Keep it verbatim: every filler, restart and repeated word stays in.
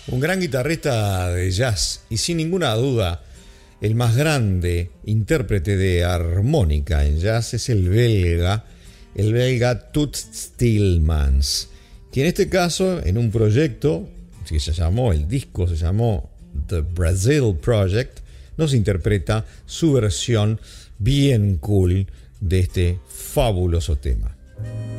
Un gran guitarrista de jazz y sin ninguna duda el más grande intérprete de armónica en jazz es el belga, el belga Toots Thielemans, que en este caso en un proyecto que se llamó, el disco se llamó The Brazil Project, nos interpreta su versión bien cool de este fabuloso tema.